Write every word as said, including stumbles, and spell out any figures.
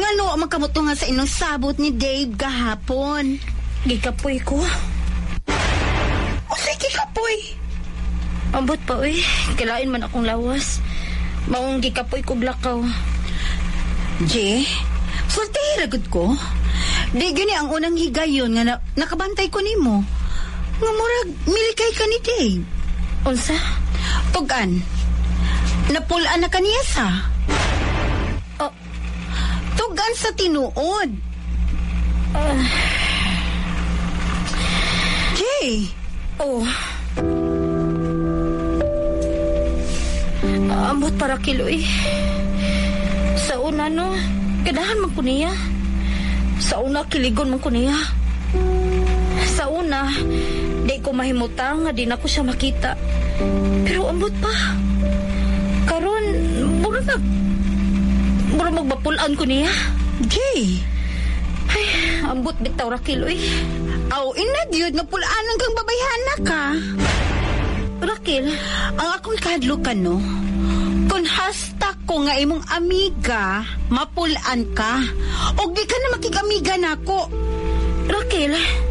Ngano magkamuto nga sa inyong sabot ni Dave gahapon. Gikapoy ko. O sige kapoy. Ambot pa uy, kilain man akong lawas. Maong gikapoy ko blakaw. Je, sulti hiragod ko. Di gani ang unang higayon nga na, nakabantay ko nimo. Nga murag milikay ka ni Dave. Unsa? Tugan. Napulaan na kaniya sa. Oh. Tugan sa tinuod. Uh. Jay. Oh. Ambot para kiloy. Sa una no, ganahan man ko niya. Sa una kiligon man ko niya. Sa una, di ko mahimutang nga di na ko siya makita. Pero ambot pa. Karon, mura mag... Mura magbapulaan ko niya. Jay. Ay, ambot bitaw ra kiloy. Aw, inadyod na pulaan kang babayhana ka. Rakil, ang akong kadlo ka no. Kung hasta ko nga imong amiga, mapulaan ka. O di ka na makikamiga nako. Rakil,